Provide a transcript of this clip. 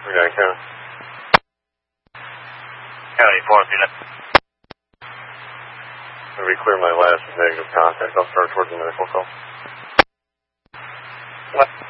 Okay, County. County 4, Let me clear my last negative contact. I'll start towards the medical call. What?